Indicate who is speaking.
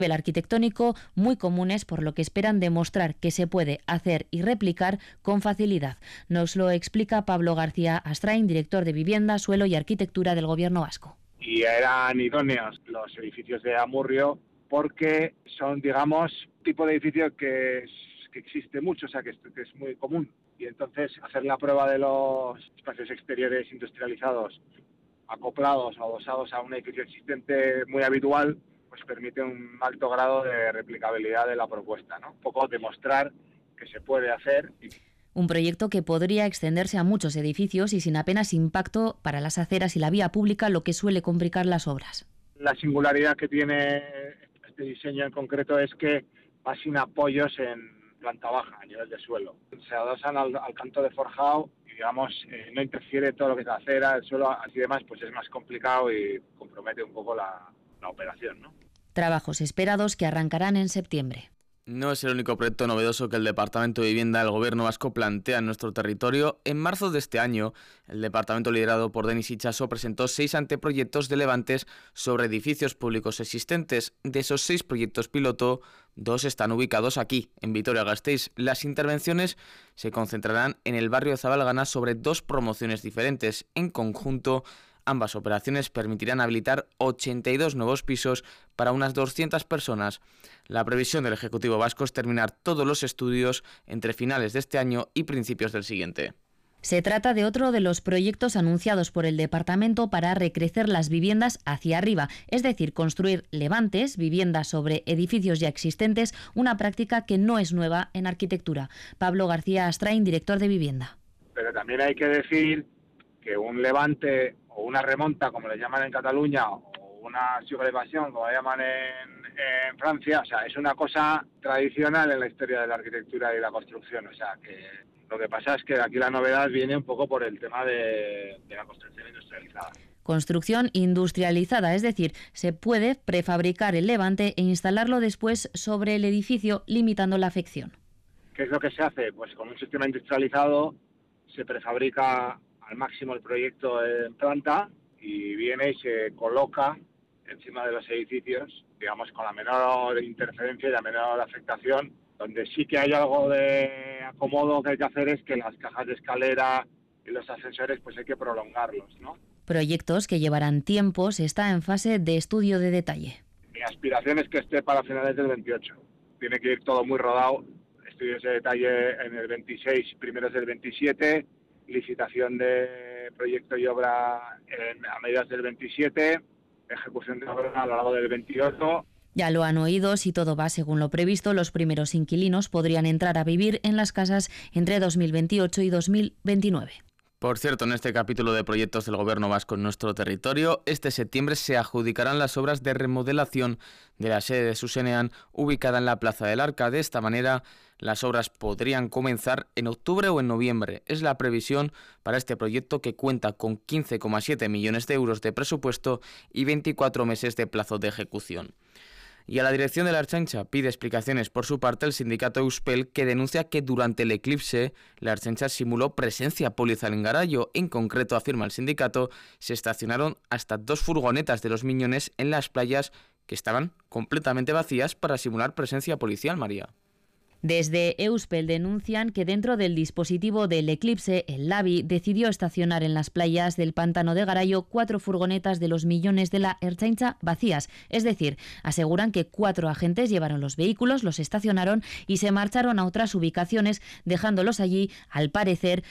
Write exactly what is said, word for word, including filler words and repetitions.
Speaker 1: nivel arquitectónico muy comunes, por lo que esperan demostrar que se puede hacer y replicar con facilidad. Nos lo explica Pablo García Astrain, director de Vivienda, Suelo y Arquitectura del Gobierno vasco.
Speaker 2: Y eran idóneos los edificios de Amurrio porque son, digamos, tipo de edificio que, es, que existe mucho, o sea, que es, que es muy común. Y entonces hacer la prueba de los espacios exteriores industrializados acoplados o adosados a un edificio existente muy habitual, pues permite un alto grado de replicabilidad de la propuesta, ¿no? Un poco demostrar que se puede hacer.
Speaker 1: Un proyecto que podría extenderse a muchos edificios y sin apenas impacto para las aceras y la vía pública, lo que suele complicar las obras.
Speaker 2: La singularidad que tiene este diseño en concreto es que va sin apoyos en planta baja, a nivel de suelo. Se adosan al, al canto de forjado y, digamos, eh, no interfiere todo lo que es la acera, el suelo, así demás, pues es más complicado y compromete un poco la, la operación, ¿no?
Speaker 1: Trabajos esperados que arrancarán en septiembre.
Speaker 3: No es el único proyecto novedoso que el Departamento de Vivienda del Gobierno vasco plantea en nuestro territorio. En marzo de este año, el departamento liderado por Denis Itxaso presentó seis anteproyectos de levantes sobre edificios públicos existentes. De esos seis proyectos piloto, dos están ubicados aquí, en Vitoria-Gasteiz. Las intervenciones se concentrarán en el barrio de Zabalgana sobre dos promociones diferentes. En conjunto, ambas operaciones permitirán habilitar ochenta y dos nuevos pisos para unas doscientas personas. La previsión del Ejecutivo vasco es terminar todos los estudios entre finales de este año y principios del siguiente.
Speaker 1: Se trata de otro de los proyectos anunciados por el departamento para recrecer las viviendas hacia arriba, es decir, construir levantes, viviendas sobre edificios ya existentes, una práctica que no es nueva en arquitectura. Pablo García Astrain, director de Vivienda.
Speaker 2: Pero también hay que decir que un levante o una remonta, como le llaman en Cataluña, o una subrevasión, como le llaman en, en Francia, o sea, es una cosa tradicional en la historia de la arquitectura y la construcción. O sea, que lo que pasa es que aquí la novedad viene un poco por el tema de, de la construcción industrializada.
Speaker 1: Construcción industrializada, es decir, se puede prefabricar el levante e instalarlo después sobre el edificio, limitando la afección.
Speaker 2: ¿Qué es lo que se hace? Pues con un sistema industrializado se prefabrica al máximo el proyecto en planta y viene y se coloca encima de los edificios, digamos, con la menor interferencia y la menor afectación. Donde sí que hay algo de acomodo que hay que hacer es que las cajas de escalera y los ascensores pues hay que prolongarlos, ¿no?
Speaker 1: Proyectos que llevarán tiempo, se está en fase de estudio de detalle.
Speaker 2: Mi aspiración es que esté para finales del veintiocho. Tiene que ir todo muy rodado, estudios de detalle en el veintiséis, primeros del veintisiete, licitación de proyecto y obra en, a mediados del veintisiete, ejecución de obra a lo largo del veintiocho.
Speaker 1: Ya lo han oído, si todo va según lo previsto, los primeros inquilinos podrían entrar a vivir en las casas entre dos mil veintiocho y dos mil veintinueve.
Speaker 3: Por cierto, en este capítulo de proyectos del Gobierno vasco en nuestro territorio, este septiembre se adjudicarán las obras de remodelación de la sede de Susenean, ubicada en la Plaza del Arca. De esta manera, las obras podrían comenzar en octubre o en noviembre. Es la previsión para este proyecto, que cuenta con quince coma siete millones de euros de presupuesto y veinticuatro meses de plazo de ejecución. Y a la dirección de la Ertzaintza pide explicaciones por su parte el sindicato Euspel, que denuncia que durante el eclipse la Ertzaintza simuló presencia policial en Garayo. En concreto, afirma el sindicato, se estacionaron hasta dos furgonetas de los Miñones en las playas que estaban completamente vacías para simular presencia policial, María.
Speaker 1: Desde Euspel denuncian que dentro del dispositivo del eclipse, el LABI decidió estacionar en las playas del pantano de Garayo cuatro furgonetas de los Millones de la Ertzaintza vacías. Es decir, aseguran que cuatro agentes llevaron los vehículos, los estacionaron y se marcharon a otras ubicaciones, dejándolos allí, al parecer,